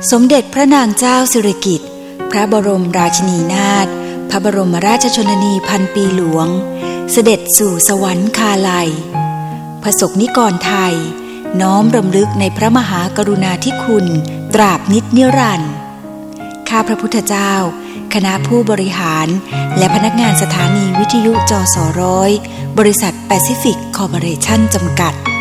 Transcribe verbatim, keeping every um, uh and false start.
สมเด็จพระนางเจ้าสิริกิติ์พระบรมราชินีนาถพระบรมราชชนนีพันปีหลวงเสด็จสู่สวรรคาลัยประสบนิกรไทยน้อมรำลึกในพระมหากรุณาธิคุณตราบนิจนิรันดร์ข้าพระพุทธเจ้าคณะผู้บริหารและพนักงานสถานีวิทยุจสร้อยบริษัทแปซิฟิกคอร์ปอเรชั่นจำกัด